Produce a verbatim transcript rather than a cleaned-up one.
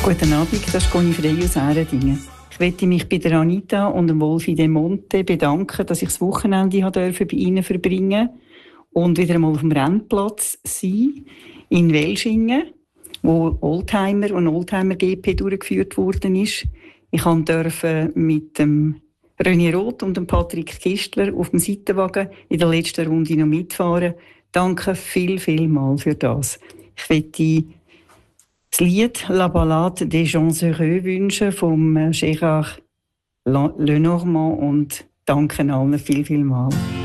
Guten Abend, das ist Conny Frey aus Äredingen. Ich möchte mich bei der Anita und dem Wolfi De Monte bedanken, dass ich das Wochenende durfte bei Ihnen verbringen und wieder einmal auf dem Rennplatz sein in Welschingen, wo Oldtimer und Oldtimer-G P durchgeführt worden ist. Ich durfte mit dem René Roth und dem Patrick Kistler auf dem Seitenwagen in der letzten Runde noch mitfahren. Danke viel, viel mal für das. Ich möchte das Lied «La Ballade des gens heureux» wünschen vom Gérard Lenormand und danke allen viel, viel mal.